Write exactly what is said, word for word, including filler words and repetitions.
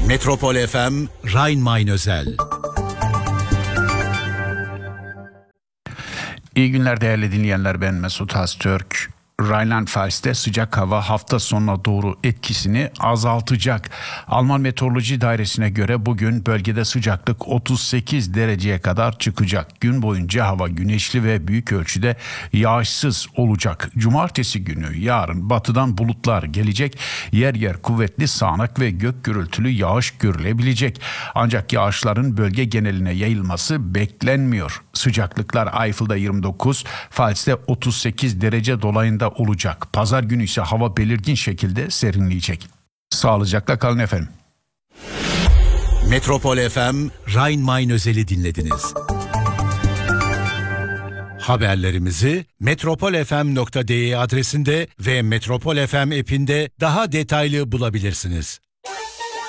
Metropol F M Rhein-Main özel. İyi günler değerli dinleyenler, ben Mesut Haztürk. Rheinland-Pfalz'te sıcak hava hafta sonuna doğru etkisini azaltacak. Alman Meteoroloji Dairesi'ne göre bugün bölgede sıcaklık otuz sekiz dereceye kadar çıkacak. Gün boyunca hava güneşli ve büyük ölçüde yağışsız olacak. Cumartesi günü yarın batıdan bulutlar gelecek. Yer yer kuvvetli sağanak ve gök gürültülü yağış görülebilecek. Ancak yağışların bölge geneline yayılması beklenmiyor. Sıcaklıklar Eifel'da yirmi dokuz, Pfalz'de otuz sekiz derece dolayında olacak. Pazar günü ise hava belirgin şekilde serinleyecek. Sağlıcakla kalın efendim. Metropol F M Rhein-Main özeli dinlediniz. Haberlerimizi metropolfm nokta de adresinde ve Metropol F M app'inde daha detaylı bulabilirsiniz.